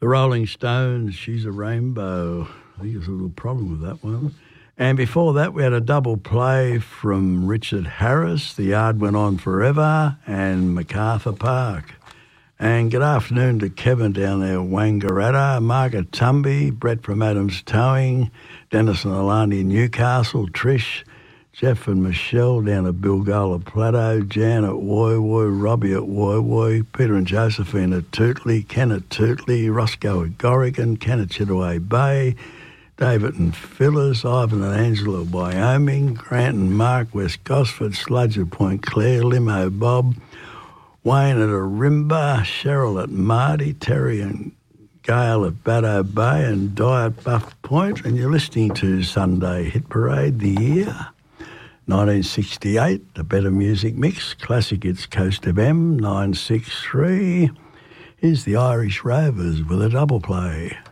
The Rolling Stones, She's a Rainbow. I think there's a little problem with that one. And before that, we had a double play from Richard Harris, The Yard Went On Forever, and MacArthur Park. And good afternoon to Kevin down there, Wangaratta, Margaret Tumby, Brett from Adams Towing, Dennis and Alani in Newcastle, Trish, Jeff and Michelle down at Bilgola Plateau, Jan at Woy Woy, Robbie at Woy Woy, Peter and Josephine at Tootley, Ken at Tootley, Roscoe at Corrigan, Ken at Chittaway Bay, David and Phyllis, Ivan and Angela at Wyoming, Grant and Mark, West Gosford, Sludge at Point Clare, Limo Bob, Wayne at Arimba, Cheryl at Marty, Terry and Gail at Baddo Bay, and Di at Buff Point. And you're listening to Sunday Hit Parade, the year 1968, the Better Music Mix, Classic Hits Coast FM 963. Here's the Irish Rovers with a double play.